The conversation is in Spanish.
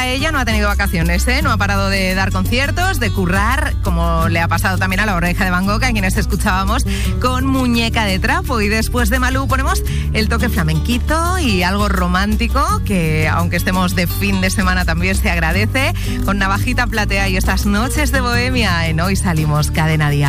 ella no ha tenido vacaciones, ¿eh? No ha parado de dar conciertos, de currar, como le ha pasado también a La Oreja de Van Gogh, a quienes escuchábamos con Muñeca de Trapo. Y después de Malú ponemos el toque flamenquito y algo romántico, que aunque estemos de fin de semana también se agradece, con Navajita Platea y estas noches de bohemia en Hoy Salimos, Cadena Dial.